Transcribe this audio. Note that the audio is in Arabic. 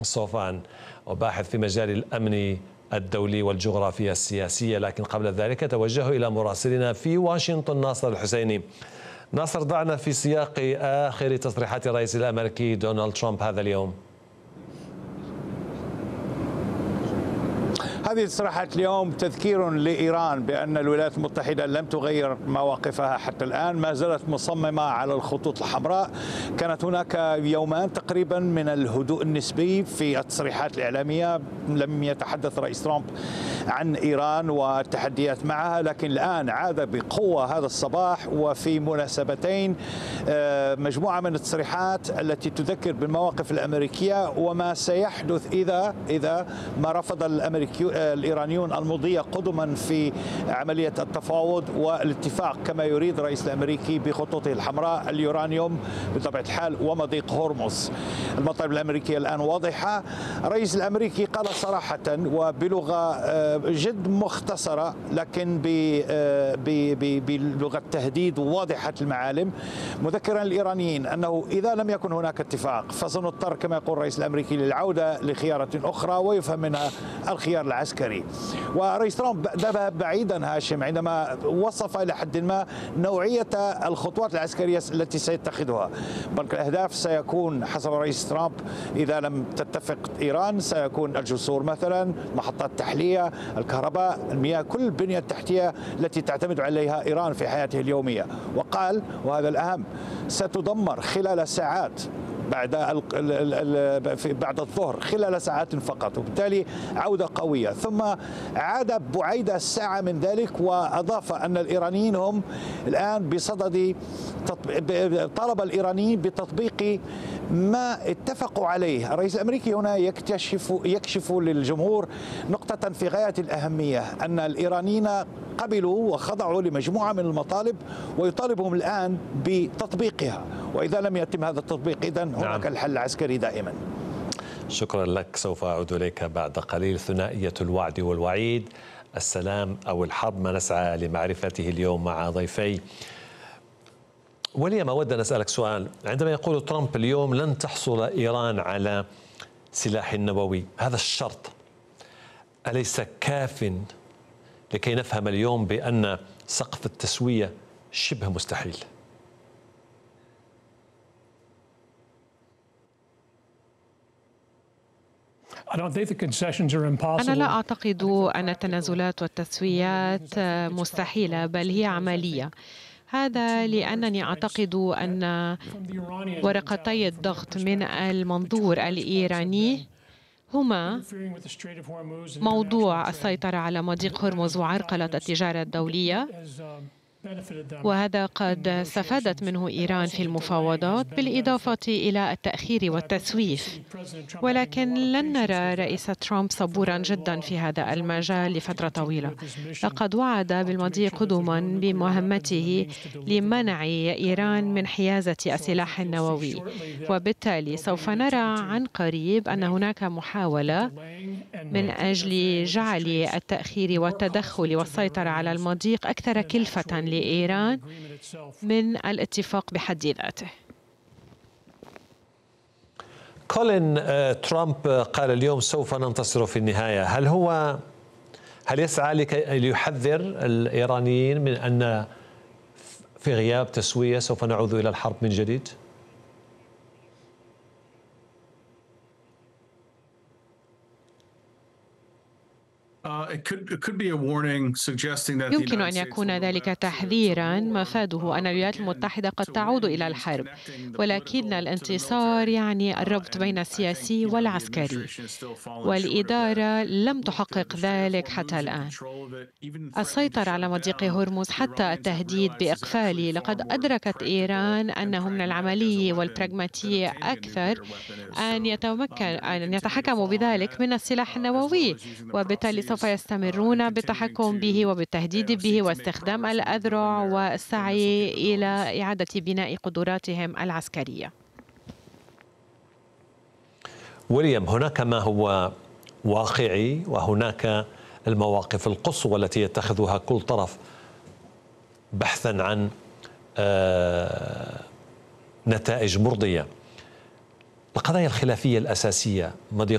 صوفان وباحث في مجال الأمن الدولي والجغرافيا السياسية، لكن قبل ذلك توجه إلى مراسلنا في واشنطن ناصر الحسيني. ناصر، ضعنا في سياق آخر تصريحات الرئيس الأمريكي دونالد ترامب هذا اليوم. هذه التصريحات اليوم تذكير لإيران بأن الولايات المتحدة لم تغير مواقفها حتى الآن، ما زالت مصممة على الخطوط الحمراء. كانت هناك يومان تقريبا من الهدوء النسبي في التصريحات الإعلامية، لم يتحدث رئيس ترامب عن إيران والتحديات معها، لكن الآن عاد بقوة هذا الصباح وفي مناسبتين مجموعة من التصريحات التي تذكر بالمواقف الأمريكية وما سيحدث إذا ما رفض الإيرانيون المضي قدما في عملية التفاوض والاتفاق كما يريد الرئيس الأمريكي بخطوطه الحمراء، اليورانيوم بطبيعة الحال ومضيق هرمز. المطالب الأمريكية الآن واضحة. الرئيس الأمريكي قال صراحة وبلغة جد مختصرة لكن بلغة تهديد واضحة المعالم، مذكرا الإيرانيين أنه إذا لم يكن هناك اتفاق فسنضطر كما يقول الرئيس الأمريكي للعودة لخيارة أخرى ويفهم منها الخيار العسكري. ورئيس ترامب ذهب بعيدا هاشم عندما وصف إلى حد ما نوعية الخطوات العسكرية التي سيتخذها. بنك الأهداف سيكون حسب رئيس ترامب إذا لم تتفق إيران سيكون الجسور مثلا، محطات تحلية، الكهرباء، المياه، كل البنية التحتية التي تعتمد عليها إيران في حياته اليومية. وقال وهذا الأهم ستدمر خلال ساعات بعد الظهر، خلال ساعات فقط، وبالتالي عودة قوية. ثم عاد بعيد الساعة من ذلك وأضاف أن الإيرانيين هم الآن بصدد طلب الإيرانيين بتطبيق ما اتفقوا عليه. الرئيس الأمريكي هنا يكشف للجمهور نقطة في غاية الأهمية، أن الإيرانيين قبلوا وخضعوا لمجموعة من المطالب ويطالبهم الآن بتطبيقها، وإذا لم يتم هذا التطبيق إذن هناك الحل العسكري دائما. شكرا لك، سوف أعود إليك بعد قليل. ثنائية الوعد والوعيد، السلام أو الحرب، ما نسعى لمعرفته اليوم مع ضيفي. ولي ما أود أن أسألك سؤال. عندما يقول ترامب اليوم لن تحصل إيران على سلاح نووي، هذا الشرط أليس كاف لكي نفهم اليوم بأن سقف التسوية شبه مستحيل؟ أنا لا أعتقد أن التنازلات والتسويات مستحيلة، بل هي عملية. هذا لأنني أعتقد أن ورقتي الضغط من المنظور الإيراني هما موضوع السيطرة على مضيق هرمز وعرقلة التجارة الدولية، وهذا قد استفادت منه إيران في المفاوضات بالإضافة إلى التأخير والتسويف. ولكن لن نرى رئيس ترامب صبورا جدا في هذا المجال لفترة طويلة. لقد وعد بالمضي قدما بمهمته لمنع إيران من حيازة السلاح النووي، وبالتالي سوف نرى عن قريب أن هناك محاولة من أجل جعل التأخير والتدخل والسيطرة على المضيق أكثر كلفة لإيران من الاتفاق بحد ذاته. كولين، ترامب قال اليوم سوف ننتصر في النهاية. هل يسعى ليحذر الإيرانيين من أن في غياب تسوية سوف نعود إلى الحرب من جديد؟ يمكن أن يكون ذلك تحذيراً مفاده أن الولايات المتحدة قد تعود إلى الحرب، ولكن الانتصار يعني الربط بين السياسي والعسكري، والإدارة لم تحقق ذلك حتى الآن. السيطرة على مضيق هرمز حتى التهديد بإقفاله، لقد أدركت إيران أنه من العملي والبراغماتي أكثر أن يتحكموا بذلك من السلاح النووي، وبالتالي سوف يستمرون بالتحكم به وبالتهديد به واستخدام الأذرع والسعي إلى إعادة بناء قدراتهم العسكرية. ويليام، هناك ما هو واقعي وهناك المواقف القصوى التي يتخذها كل طرف بحثا عن نتائج مرضية. القضايا الخلافية الأساسية، مضيق